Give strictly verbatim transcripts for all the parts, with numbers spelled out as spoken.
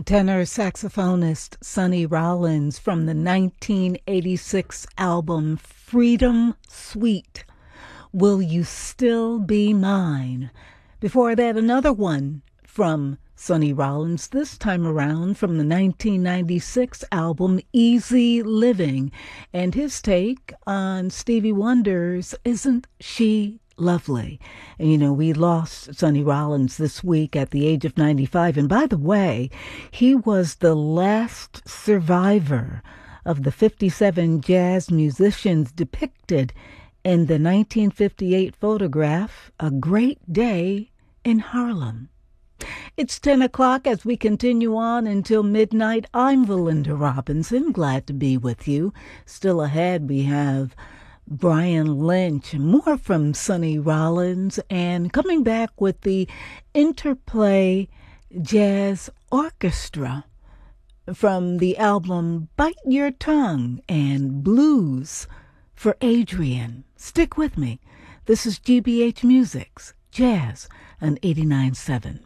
Tenor saxophonist Sonny Rollins from the nineteen eighty-six album Freedom Suite, Will You Still Be Mine? Before that, another one from Sonny Rollins, this time around from the nineteen ninety-six album Easy Living, and his take on Stevie Wonder's Isn't She Lovely? And you know, we lost Sonny Rollins this week at the age of ninety-five. And by the way, he was the last survivor of the fifty-seven jazz musicians depicted in the nineteen fifty-eight photograph, A Great Day in Harlem. It's ten o'clock as we continue on until midnight. I'm Valinda Robinson, glad to be with you. Still ahead, we have Brian Lynch, more from Sonny Rollins, and coming back with the Interplay Jazz Orchestra from the album Bite Your Tongue and Blues for Adrian. Stick with me. This is G B H Music's Jazz on eighty-nine point seven.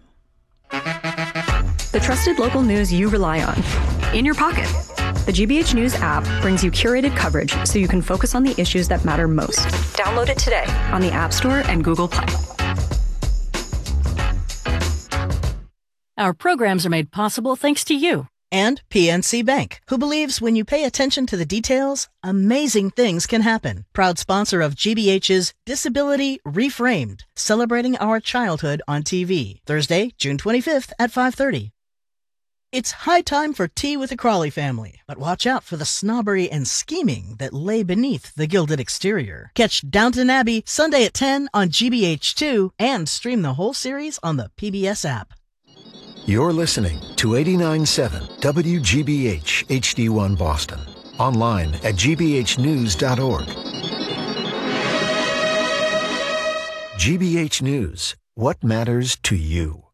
The trusted local news you rely on, in your pocket. The G B H News app brings you curated coverage so you can focus on the issues that matter most. Download it today on the App Store and Google Play. Our programs are made possible thanks to you. And P N C Bank, who believes when you pay attention to the details, amazing things can happen. Proud sponsor of G B H's Disability Reframed, celebrating our childhood on T V. Thursday, June twenty-fifth at five thirty. It's high time for tea with the Crawley family, but watch out for the snobbery and scheming that lay beneath the gilded exterior. Catch Downton Abbey Sunday at ten on G B H two and stream the whole series on the P B S app. You're listening to eighty-nine point seven W G B H H D one Boston. Online at g b h news dot org. G B H News. What matters to you?